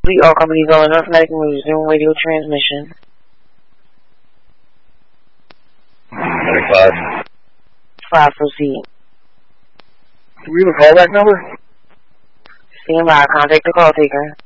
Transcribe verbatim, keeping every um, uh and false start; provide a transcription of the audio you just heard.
We all companies on North American resume radio transmission. twenty-five. Five, proceed. Do we have a callback number? Stand by. Contact the call taker.